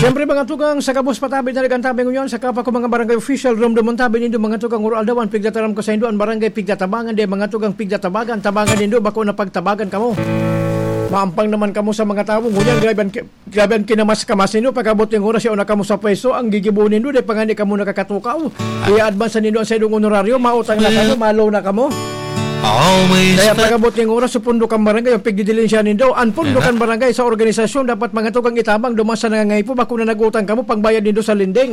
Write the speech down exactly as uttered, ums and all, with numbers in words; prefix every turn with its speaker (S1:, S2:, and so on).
S1: Siyempre mga tugang sa kabus patabi na nagantabi ngayon sa kapa ko mga barangay official room dumon tabi nindo mga tugang oral dawan pigdataram ko sa indo ang barangay pigdatabangan de mga tugang pigdatabagan tabangan nindo bako na pagtabagan kamo. Maampang naman kamo sa mga tao ngunyan grabe grabe kinamas kamas nindo pagabot ng oras siya una kamo sa pwesto ang gigibunin nindo de pangani kamo nakakatukaw. I-advance nindo ang sa idong honoraryo mautang na kamo malo na kamo.
S2: Always
S1: kaya pagabot ng oras sa pundo kang barangay ang pigdidilin siya nindo ang pundo kang barangay sa organisasyon dapat mga tugang itabang dumasa nangangay po bako na nagutang kamo pangbayad nindo sa linding.